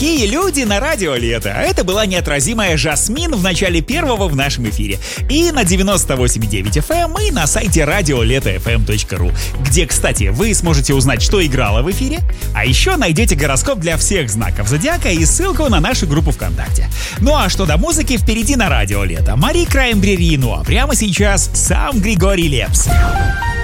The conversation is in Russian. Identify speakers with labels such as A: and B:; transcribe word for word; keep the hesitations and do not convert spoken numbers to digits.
A: Такие люди на радио Лето. Это была неотразимая Жасмин в начале первого в нашем эфире. И на девяносто восемь и девять эф эм, и на сайте радио лето эф эм точка ру, где, кстати, вы сможете узнать, что играло в эфире, а еще найдете гороскоп для всех знаков зодиака и ссылку на нашу группу ВКонтакте. Ну а что до музыки, впереди на радио Лето. Мари Краймбрери, ну а прямо сейчас сам Григорий Лепс.